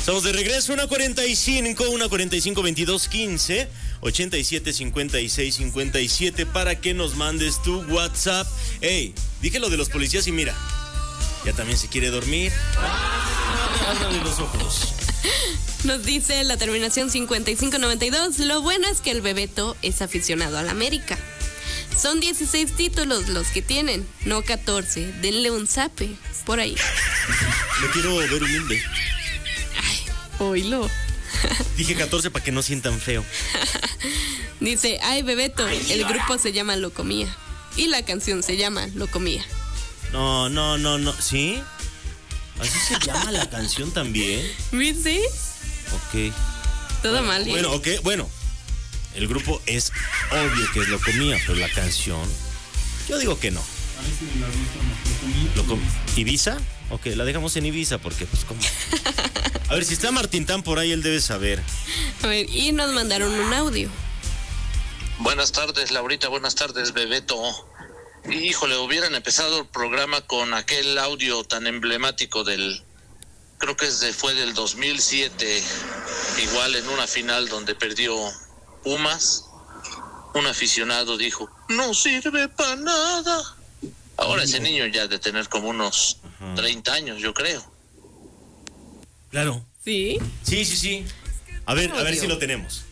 Estamos de regreso, 1:45, 2215, 875657 para que nos mandes tu WhatsApp. Ey, dije lo de los policías y mira, ya también se quiere dormir. Ábrale los ojos. Nos dice la terminación 5592, lo bueno es que el Bebeto es aficionado al América. Son 16 títulos los que tienen, no 14. Denle un zape por ahí. Me quiero ver humilde. Oílo. Dije 14 para que no sientan feo. Dice, ay Bebeto, el grupo se llama Locomía y la canción se llama Locomía. No. ¿Sí? ¿Así se llama la canción también? ¿Viste? Ok. Todo mal, ¿eh? Bueno, ok, bueno. El grupo es obvio que es Locomía, pero la canción, yo digo que no. ¿Ibiza? Ok, la dejamos en Ibiza porque pues como... A ver, si está Martín Tan por ahí, él debe saber. A ver, y nos mandaron un audio. Buenas tardes, Laurita, buenas tardes, Bebeto. Híjole, hubieran empezado el programa con aquel audio tan emblemático creo que fue del 2007, igual en una final donde perdió Pumas. Un aficionado dijo, no sirve para nada. Ahora ese niño ya de tener como unos 30 años, yo creo. Claro. ¿Sí? Sí. A ver si lo tenemos.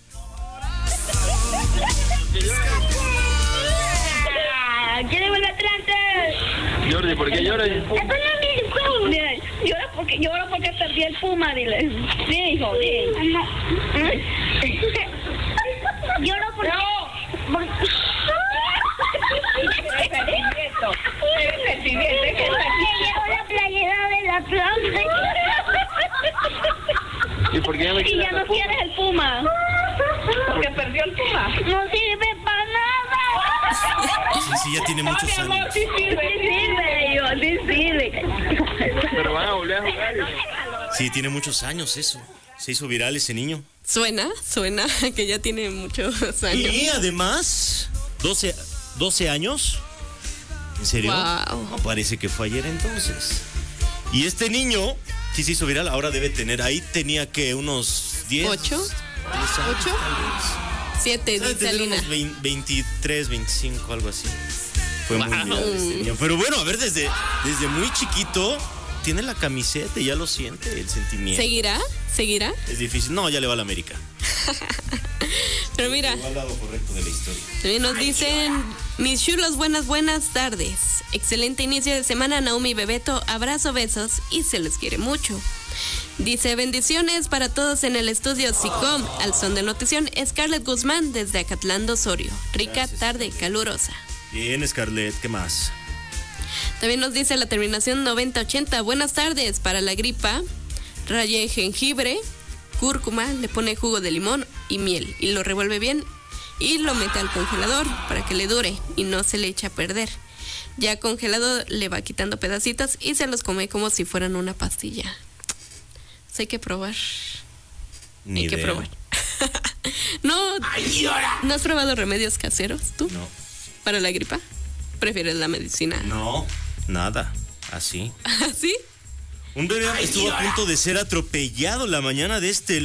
¡Quiero el Atlante! Jordi, ¿por qué lloras? Lloro porque perdí el Puma, dile. Sí, hijo, sí. Lloro porque... Llegó la playera del Atlante. ¿Y por qué ya Y ya no quieres el Puma. Porque perdió el Puma. No sirve para nada. Sí, ya tiene muchos años. Sí sirve. Pero van a volver a jugar. Sí, tiene muchos años eso. Se hizo viral ese niño. Suena que ya tiene muchos años. Y además, 12 años. ¿En serio? Wow. No, parece que fue ayer entonces. Y este niño, sí se hizo viral, ahora debe tener, ahí tenía que unos 10. ¿8? 10 años, 8. 7, dice Alina. Unos 23, 25, algo así. Fue muy viral este niño. Pero bueno, a ver, desde muy chiquito tiene la camiseta y ya lo siente, el sentimiento. ¿Seguirá? Es difícil. No, ya le va a la América. Pero mira, Llegó al lado correcto de la historia. también nos dicen, mis chulos, buenas tardes. Excelente inicio de semana, Naomi y Bebeto. Abrazo, besos y se les quiere mucho. Dice, bendiciones para todos en el estudio SICOM. Al son de notición, Scarlett Guzmán desde Acatlán, Osorio. Rica Gracias, tarde, calurosa. Bien, Scarlett, ¿qué más? También nos dice la terminación 9080. Buenas tardes, para la gripa, raye jengibre, cúrcuma, le pone jugo de limón y miel y lo revuelve bien y lo mete al congelador para que le dure y no se le eche a perder. Ya congelado le va quitando pedacitos y se los come como si fueran una pastilla. Hay que probar. Ni idea. Que probar. ¿No has probado remedios caseros tú? No. ¿Para la gripa? ¿Prefieres la medicina? No, nada. Así. ¿Sí? Un bebé estuvo a punto de ser atropellado la mañana de este